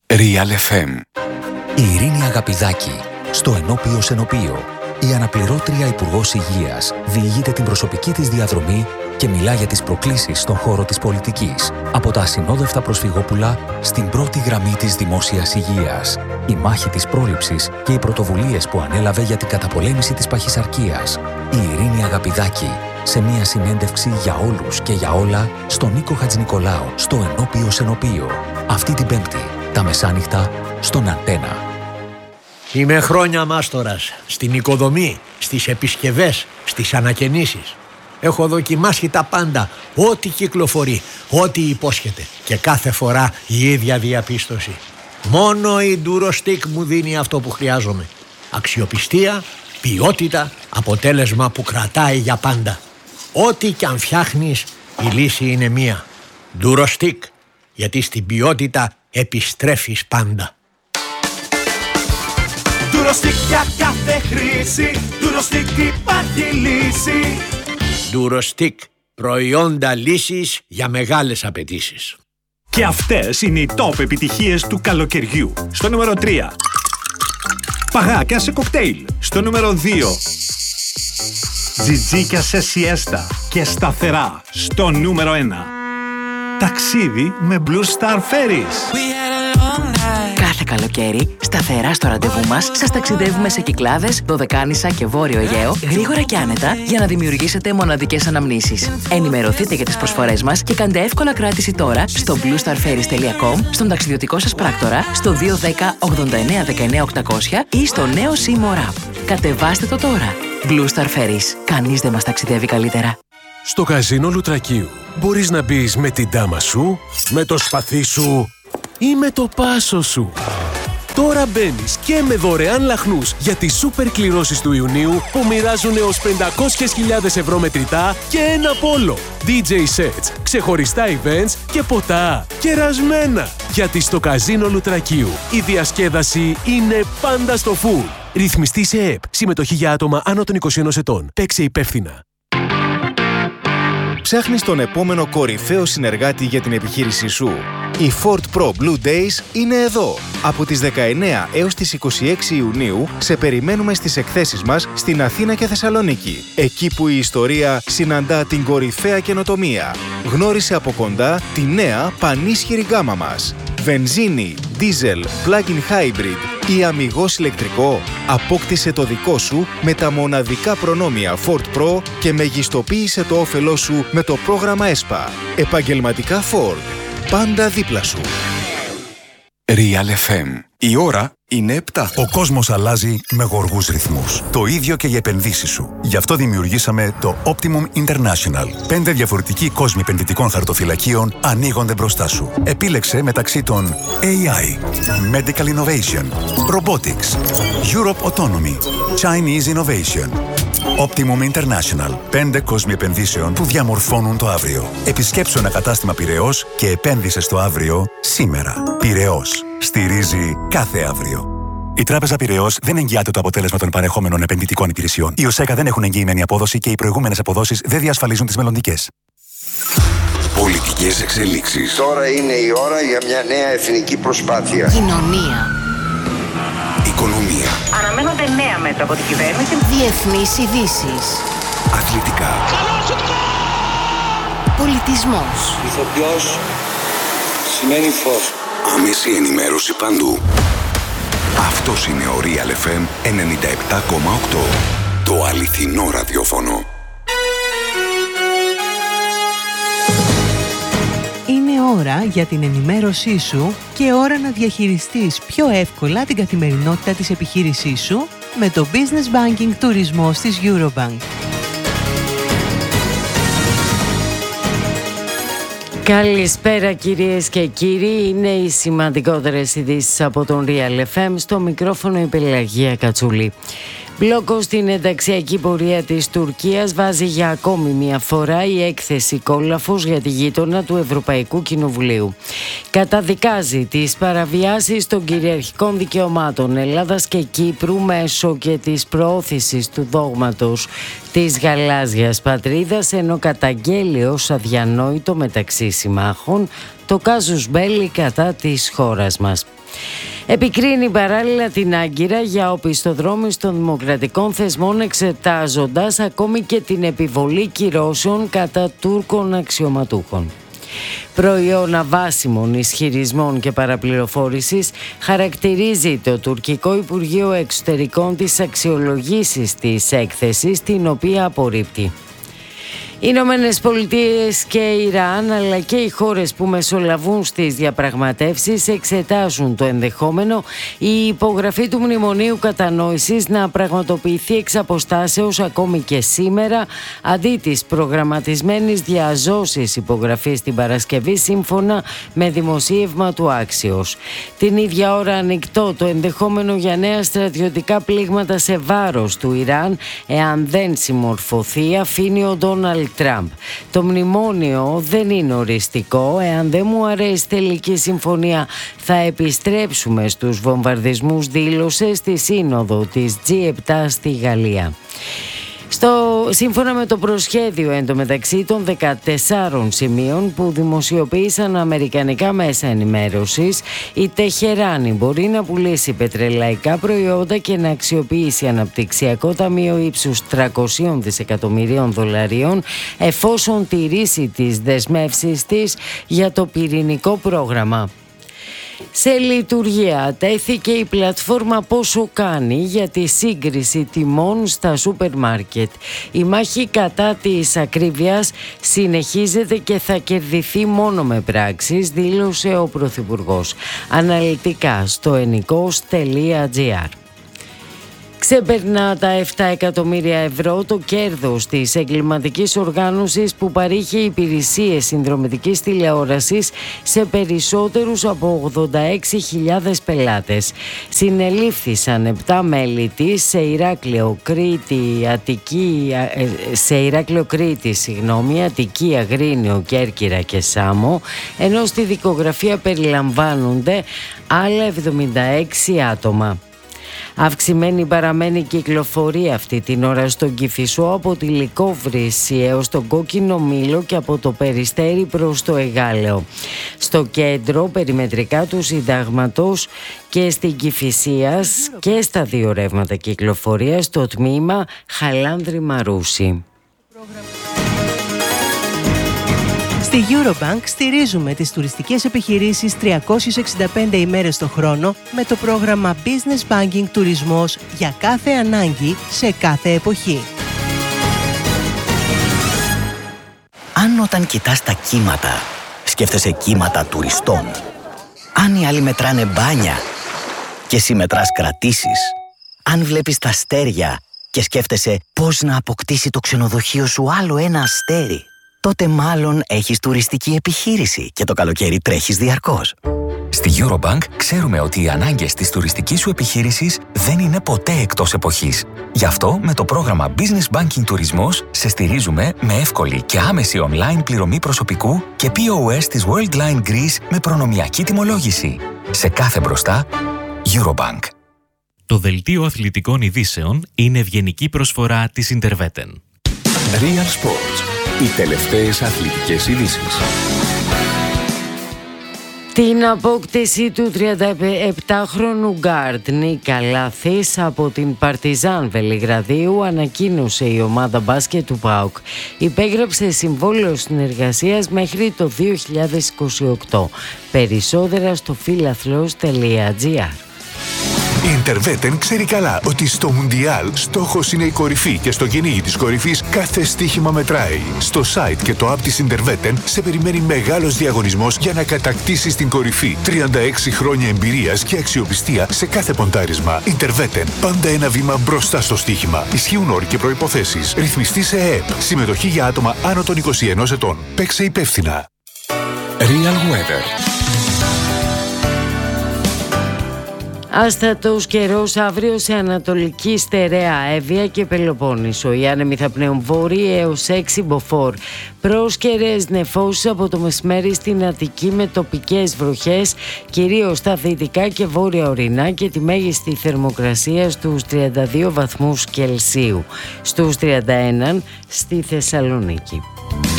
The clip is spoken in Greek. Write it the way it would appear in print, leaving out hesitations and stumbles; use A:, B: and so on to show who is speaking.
A: Real FM.
B: Η Ειρήνη Αγαπηδάκη, στο Ενώπιο Σενοπείο. Η αναπληρώτρια Υπουργός Υγείας διηγείται την προσωπική της διαδρομή και μιλά για τις προκλήσεις στον χώρο της πολιτικής. Από τα ασυνόδευτα προσφυγόπουλα στην πρώτη γραμμή της δημόσιας υγείας. Η μάχη της πρόληψης και οι πρωτοβουλίες που ανέλαβε για την καταπολέμηση της παχυσαρκίας. Η Ειρήνη Αγαπηδάκη, σε μια συνέντευξη για όλους και για όλα, στον Νίκο Χατζηνικολάου, στο Ενώπιο Σενοπείο. Αυτή την Πέμπτη, τα μεσάνυχτα, στον Αντένα.
C: Είμαι χρόνια μάστορας στην οικοδομή, στις επισκευές, στις ανακαινήσεις. Έχω δοκιμάσει τα πάντα, ό,τι κυκλοφορεί, ό,τι υπόσχεται. Και κάθε φορά η ίδια διαπίστωση. Μόνο η Durostec μου δίνει αυτό που χρειάζομαι. Αξιοπιστία, ποιότητα, αποτέλεσμα που κρατάει για πάντα. Ό,τι κι αν φτιάχνεις, η λύση είναι μία. Durostec, γιατί στην ποιότητα επιστρέφεις πάντα.
D: Durostec για κάθε χρήση, Durostec υπάρχει λύση.
C: Durostec, προϊόντα λύσης για μεγάλες απαιτήσεις.
E: Και αυτές είναι οι top επιτυχίες του καλοκαιριού. Στο νούμερο 3. Παγάκια σε κοκτέιλ. Στο νούμερο 2. Τζιτζίκια σε σιέστα και σταθερά. Στο νούμερο 1. Ταξίδι με Blue Star Ferries.
F: Κάθε καλοκαίρι, σταθερά στο ραντεβού μας, σας ταξιδεύουμε σε Κυκλάδες, Δωδεκάνησα και Βόρειο Αιγαίο, γρήγορα και άνετα, για να δημιουργήσετε μοναδικές αναμνήσεις. Ενημερωθείτε για τις προσφορές μας και κάντε εύκολα κράτηση τώρα στο bluestarferries.com, στον ταξιδιωτικό σας πράκτορα, στο 210 89 19 800 ή στο νέο Seymour App. Κατεβάστε το τώρα. Blue Star Ferries. Κανείς δεν μας ταξιδεύει καλύτερα.
G: Στο καζίνο Λουτρακίου μπορείς να μπεις με την ντάμα σου, με το σπαθί σου ή με το πάσο σου. Τώρα μπαίνεις και με δωρεάν λαχνούς για τις σούπερ κληρώσεις του Ιουνίου που μοιράζουν έως 500.000 ευρώ μετρητά και ένα πόλο. DJ sets, ξεχωριστά events και ποτά κερασμένα. Γιατί στο καζίνο Λουτρακίου η διασκέδαση είναι πάντα στο full. Ρυθμιστή σε ΕΠ. Συμμετοχή για άτομα άνω των 21 ετών. Παίξε υπεύθυνα.
H: Ψάχνεις τον επόμενο κορυφαίο συνεργάτη για την επιχείρησή σου. Οι Ford Pro Blue Days είναι εδώ. Από τις 19 έως τις 26 Ιουνίου σε περιμένουμε στις εκθέσεις μας στην Αθήνα και Θεσσαλονίκη. Εκεί που η ιστορία συναντά την κορυφαία καινοτομία. Γνώρισε από κοντά τη νέα πανίσχυρη γκάμα μας. Βενζίνη, δίζελ, plug-in hybrid ή αμιγώς ηλεκτρικό. Απόκτησε το δικό σου με τα μοναδικά προνόμια Ford Pro και μεγιστοποίησε το όφελό σου με το πρόγραμμα ΕΣΠΑ. Επαγγελματικά Ford. Πάντα δίπλα σου.
A: Real FM. Η ώρα είναι 7.
I: Ο κόσμος αλλάζει με γοργούς ρυθμούς. Το ίδιο και για επενδύσεις σου. Γι' αυτό δημιουργήσαμε το Optimum International. 5 διαφορετικοί κόσμοι επενδυτικών χαρτοφυλακίων ανοίγονται μπροστά σου. Επίλεξε μεταξύ των AI, Medical Innovation, Robotics, Europe Autonomy, Chinese Innovation. Optimum International. 5 κόσμοι επενδύσεων που διαμορφώνουν το αύριο. Επισκέψου ένα κατάστημα Πειραιώς και επένδυσε στο αύριο σήμερα. Πειραιώς. Στηρίζει κάθε αύριο. Η Τράπεζα Πειραιώς δεν εγγυάται το αποτέλεσμα των παρεχόμενων επενδυτικών υπηρεσιών. Οι ΟΣΕΚΑ δεν έχουν εγγυημένη απόδοση και οι προηγούμενες αποδόσεις δεν διασφαλίζουν τις μελλοντικές.
A: Πολιτικές εξελίξεις.
J: Τώρα είναι η ώρα για μια νέα εθνική προσπάθεια.
K: Κοινωνία.
A: Οικονομία.
K: Αναμένονται νέα μέτρα από την κυβέρνηση. Διεθνείς ειδήσεις.
A: Αθλητικά.
K: Πολιτισμός.
J: Ηθοποιός σημαίνει φως.
A: Άμεση ενημέρωση παντού. Αυτός είναι ο Real FM 97,8. Το αληθινό ραδιόφωνο.
L: Είναι ώρα για την ενημέρωσή σου και ώρα να διαχειριστείς πιο εύκολα την καθημερινότητα της επιχείρησής σου με το Business Banking Τουρισμός της Eurobank.
M: Καλησπέρα κυρίες και κύριοι, είναι οι σημαντικότερες ειδήσεις από τον Real FM, στο μικρόφωνο η Πελαγία Κατσούλη. Μπλόκο στην ενταξιακή πορεία της Τουρκίας βάζει για ακόμη μια φορά η έκθεση Κόλαφος για τη γείτονα του Ευρωπαϊκού Κοινοβουλίου. Καταδικάζει τις παραβιάσεις των κυριαρχικών δικαιωμάτων Ελλάδας και Κύπρου μέσω και της προώθησης του δόγματος της γαλάζιας πατρίδας, ενώ καταγγέλει ως αδιανόητο μεταξύ συμμάχων το κάζους μπέλι κατά της χώρας μας. Επικρίνει παράλληλα την Άγκυρα για οπισθοδρόμηση των δημοκρατικών θεσμών, εξετάζοντας ακόμη και την επιβολή κυρώσεων κατά Τούρκων αξιωματούχων. Προϊόν αβάσιμων ισχυρισμών και παραπληροφόρησης χαρακτηρίζει το τουρκικό Υπουργείο Εξωτερικών τις αξιολογήσεις της έκθεσης, την οποία απορρίπτει. Οι Ηνωμένες Πολιτείες και Ιράν, αλλά και οι χώρες που μεσολαβούν στις διαπραγματεύσεις, εξετάζουν το ενδεχόμενο η υπογραφή του Μνημονίου Κατανόησης να πραγματοποιηθεί εξ αποστάσεως ακόμη και σήμερα, αντί της προγραμματισμένης διαζώσης υπογραφής την Παρασκευή, σύμφωνα με δημοσίευμα του Axios. Την ίδια ώρα ανοιχτό το ενδεχόμενο για νέα στρατιωτικά πλήγματα σε βάρος του Ιράν, εάν δεν συμμορφωθεί, αφήνει ο Ντόναλντ Τραμπ. Το μνημόνιο δεν είναι οριστικό. Εάν δεν μου αρέσει τελική συμφωνία, θα επιστρέψουμε στους βομβαρδισμούς, δήλωσε στη σύνοδο της G7 στη Γαλλία. Σύμφωνα με το προσχέδιο εντωμεταξύ των 14 σημείων που δημοσιοποίησαν αμερικανικά μέσα ενημέρωσης, η Τεχεράνη μπορεί να πουλήσει πετρελαϊκά προϊόντα και να αξιοποιήσει αναπτυξιακό ταμείο ύψους $300 δισεκατομμυρίων, εφόσον τηρήσει τις δεσμεύσεις της για το πυρηνικό πρόγραμμα. Σε λειτουργία τέθηκε η πλατφόρμα Πόσο Κάνει για τη σύγκριση τιμών στα σούπερ μάρκετ. Η μάχη κατά της ακρίβειας συνεχίζεται και θα κερδιθεί μόνο με πράξεις, δήλωσε ο Πρωθυπουργός. Αναλυτικά στο ennikos.gr. Ξεπερνά τα 7 εκατομμύρια ευρώ το κέρδος της εγκληματικής οργάνωσης που παρήχε υπηρεσίες συνδρομητικής τηλεόρασης σε περισσότερους από 86.000 πελάτες. Συνελήφθησαν 7 μέλη της σε Ηράκλειο Κρήτη, Αττική, Αγρίνιο, Κέρκυρα και Σάμο, ενώ στη δικογραφία περιλαμβάνονται άλλα 76 άτομα. Αυξημένη παραμένει η κυκλοφορία αυτή την ώρα στον Κηφισό από τη Λυκόβρηση έως τον Κόκκινο Μήλο και από το Περιστέρι προς το Εγάλεο. Στο κέντρο, περιμετρικά του Συντάγματος και στην Κηφισίας και στα δύο ρεύματα κυκλοφορία στο τμήμα Χαλάνδρη Μαρούση.
L: Στη Eurobank στηρίζουμε τις τουριστικές επιχειρήσεις 365 ημέρες το χρόνο με το πρόγραμμα Business Banking Τουρισμός για κάθε ανάγκη σε κάθε εποχή.
N: Αν όταν κοιτάς τα κύματα, σκέφτεσαι κύματα τουριστών. Αν οι άλλοι μετράνε μπάνια και εσύ μετράς κρατήσεις. Αν βλέπεις τα αστέρια και σκέφτεσαι πώς να αποκτήσει το ξενοδοχείο σου άλλο ένα αστέρι, τότε μάλλον έχεις τουριστική επιχείρηση και το καλοκαίρι τρέχεις διαρκώς.
B: Στη Eurobank ξέρουμε ότι οι ανάγκες της τουριστικής σου επιχείρησης δεν είναι ποτέ εκτός εποχής. Γι' αυτό με το πρόγραμμα Business Banking Τουρισμός σε στηρίζουμε με εύκολη και άμεση online πληρωμή προσωπικού και POS της Worldline Greece με προνομιακή τιμολόγηση. Σε κάθε μπροστά, Eurobank.
O: Το δελτίο αθλητικών ειδήσεων είναι ευγενική προσφορά της Interveten.
A: Real Sports. Οι τελευταίες αθλητικές ειδήσεις.
M: Την απόκτηση του 37χρονου γκάρντ Νίκα Λάθης από την Παρτιζάν Βελιγραδίου ανακοίνωσε η ομάδα μπάσκετ του ΠΑΟΚ. Υπέγραψε συμβόλαιο συνεργασίας μέχρι το 2028. Περισσότερα στο φιλαθλός.gr.
P: Η Interveten ξέρει καλά ότι στο Μουντιάλ στόχος είναι η κορυφή και στο κυνήγι της κορυφής κάθε στοίχημα μετράει. Στο site και το app της Interveten σε περιμένει μεγάλος διαγωνισμός για να κατακτήσεις την κορυφή. 36 χρόνια εμπειρίας και αξιοπιστία σε κάθε ποντάρισμα. Interveten. Πάντα ένα βήμα μπροστά στο στοίχημα. Ισχύουν όροι και προϋποθέσεις. Ρυθμιστή σε ΕΕΠ. Συμμετοχή για άτομα άνω των 21 ετών. Παίξε υπεύθυνα.
A: Real Weather.
M: Άστατος καιρός αύριο σε Ανατολική Στερεά, Εύβοια και Πελοπόννησο. Οι άνεμοι θα πνέουν βόρειοι έως 6 μποφόρ. Πρόσκαιρες νεφώσεις από το μεσημέρι στην Αττική με τοπικές βροχές, κυρίως στα δυτικά και βόρεια ορεινά, και τη μέγιστη θερμοκρασία στους 32 βαθμούς Κελσίου. Στους 31 στη Θεσσαλονίκη.